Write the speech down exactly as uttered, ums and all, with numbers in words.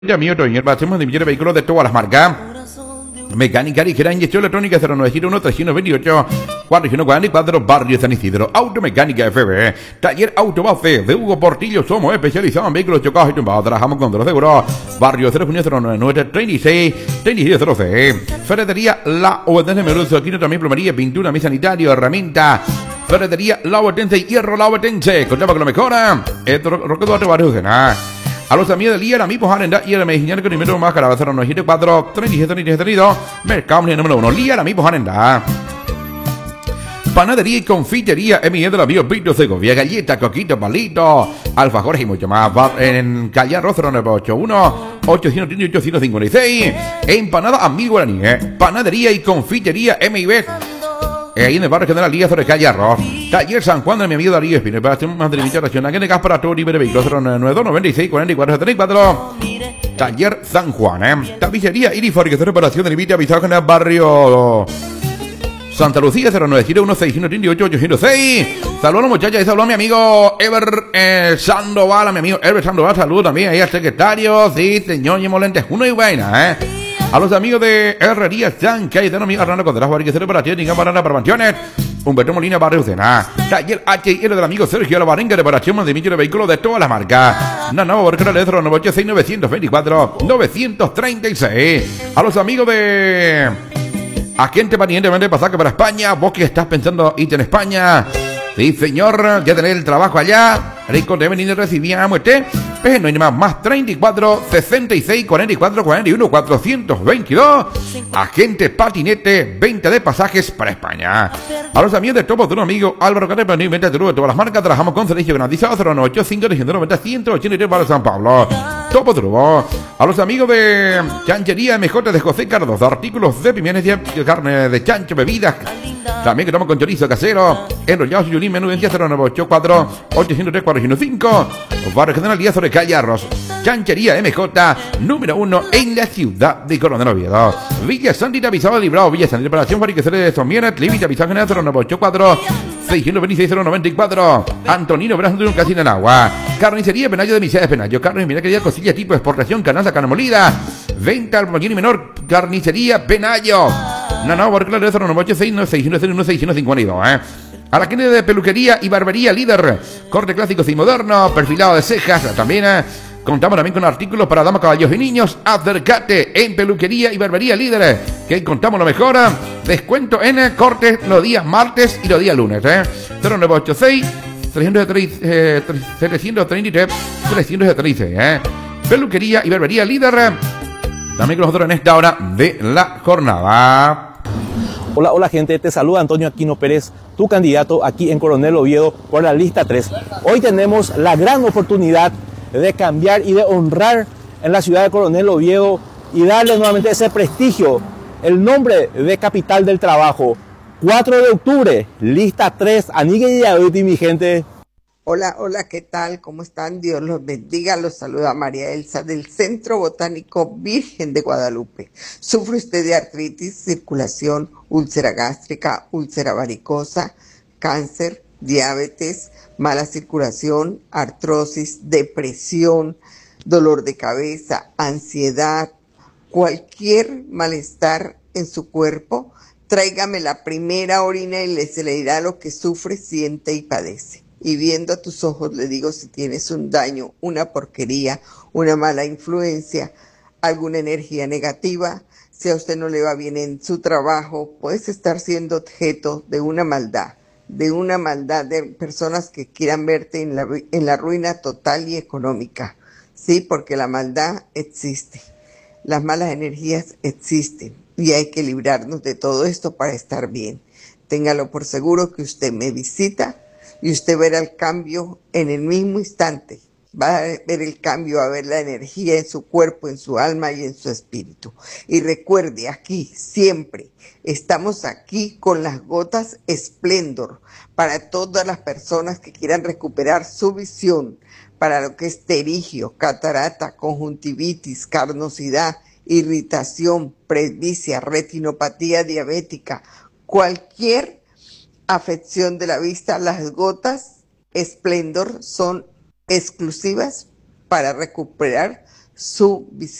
Ya mío, Toño, hacemos de millones de vehículos de todas las marcas. Mecánica ligera, inyección electrónica cero nueve uno tres veintiocho cuatro cuarenta y cuatro, Barrio San Isidro. Automecánica F B, Taller Autobase de Hugo Portillo. Somos especializados en vehículos chocados y tumbados. Trabajamos con dos seguros. Barrio cero junio cero nueve nueve treinta y seis treinta y seis cero seis. Ferretería La Obetense Meruso. Aquí también plomería, pintura, mi sanitario, herramienta. Ferretería La Obetense, hierro La Obetense. Contamos con lo mejora. Esto roque de barrio de nada. A los amigos del I R A, amigos Arenda, I R A Medicina, que primero más cara, cero nueve siete cuatro, treinta y siete, treinta y siete, treinta y dos, Mercado número uno, I R A, amigos Arenda. Panadería y confitería M I de la Bio Pito Segovia, galleta, coquito, palito, alfajores y mucho más. En calle Arroz cero nueve ocho uno, ochocientos treinta y ocho, ciento cincuenta y seis. Empanada Amigo Guaraní, eh. Panadería y confitería M I B. Eh, ahí en el barrio General Díaz sobre calle Arroz. Taller San Juan de mi amigo Darío Espino. Para hacer un mantenimiento racional. Que gas para todo nivel de vehículos. cero nueve nueve dos, noventa y seis, cuarenta y cuatro, setenta y cuatro. Taller San Juan, eh. Tapicería Irifor, que hace reparación de limita avisado en el barrio Santa Lucía, cero nueve uno, seis uno tres ocho, ocho cero seis. Saludos a los muchachos. Saludos a mi amigo Ever eh, Sandoval. A mi amigo Ever Sandoval. Saludos también ahí al secretario. Sí, señor Yemolentes. Uno y buena, eh. A los amigos de Herrería San Cayetano, amigo Hernando Contreras, Barriquecero para ti, Ningán Banana para Mansiones, Humberto Molina, Barrio Sena, Taller H I R del amigo Sergio La Barringa, reparación de millones de vehículos de todas las marcas. No, no, porque el nueve ocho seis, nueve dos cuatro, nueve tres seis. A los amigos de Agente Paniente, vende pasaje para España, vos que estás pensando irte en España. Sí, señor, ya tener el trabajo allá. Rico de venir recibíamos este. Pues no hay más, más treinta y cuatro, sesenta y seis, cuarenta y cuatro, cuarenta y uno, cuatrocientos veintidós. Agente Patinete, venta de pasajes para España. A los amigos de Topo Turbo, amigo Álvaro Carrera, venta de todas las marcas. Trabajamos con servicio garantizado cero nueve ocho cinco, tres nueve cero, ciento ochenta y tres para San Pablo. Topo Turbo. A los amigos de Chanchería M J de José Cardos, artículos de pimientos, de carne de chancho, bebidas. También que estamos con chorizo casero, enrollados y yulín, menudencia cero nueve ocho cuatro, ocho cero tres, cuatro cero cinco. Barrio General Díaz sobre calle Arroz. Chanchería M J, número uno en la ciudad de Coronel Oviedo. Villa Santita, Pisado Librado, Villa Santita, Reparación, Fariquecere de Somieres, Límite, Pisado cero nueve ocho cuatro, seis dos seis, cero nueve cuatro. Antonino Brazo de un casino en agua. Carnicería Penayo de Miseas Penayo. Carnes, mira querida cosilla tipo exportación, canaza, carne molida. Venta al pequeño y menor. Carnicería Penayo. No, no, porque claro, cero nueve ocho seis, seis uno cero uno, seis uno cinco dos, eh. A la gente de peluquería y barbería líder. Corte clásicos y moderno. Perfilado de cejas. También eh, contamos también con artículos para damas, caballos y niños. Acércate en peluquería y barbería líder. Que contamos lo mejor. Descuento en eh, cortes los días martes y los días lunes. Eh. cero nueve ocho seis, tres tres tres, trescientos treinta y tres, trescientos treinta. Eh. Peluquería y barbería líder. También con nosotros en esta hora de la jornada. Hola, hola gente, te saluda Antonio Aquino Pérez, tu candidato aquí en Coronel Oviedo por la lista tres. Hoy tenemos la gran oportunidad de cambiar y de honrar en la ciudad de Coronel Oviedo y darle nuevamente ese prestigio, el nombre de capital del trabajo. cuatro de octubre, lista tres, Anigue y Audi, mi gente. Hola, hola, ¿qué tal? ¿Cómo están? Dios los bendiga. Los saluda María Elsa del Centro Botánico Virgen de Guadalupe. ¿Sufre usted de artritis, circulación, úlcera gástrica, úlcera varicosa, cáncer, diabetes, mala circulación, artrosis, depresión, dolor de cabeza, ansiedad, cualquier malestar en su cuerpo? Tráigame la primera orina y le se le dirá lo que sufre, siente y padece. Y viendo a tus ojos le digo si tienes un daño, una porquería, una mala influencia, alguna energía negativa. Si a usted no le va bien en su trabajo, puedes estar siendo objeto de una maldad, de una maldad de personas que quieran verte en la, en la ruina total y económica. Sí, porque la maldad existe, las malas energías existen y hay que librarnos de todo esto para estar bien. Téngalo por seguro que usted me visita y usted verá el cambio en el mismo instante. Va a ver el cambio, va a ver la energía en su cuerpo, en su alma y en su espíritu. Y recuerde, aquí, siempre, estamos aquí con las gotas Splendor para todas las personas que quieran recuperar su visión, para lo que es pterigio, catarata, conjuntivitis, carnosidad, irritación, presbicia, retinopatía diabética, cualquier afección de la vista. Las gotas Splendor son exclusivas para recuperar su visita.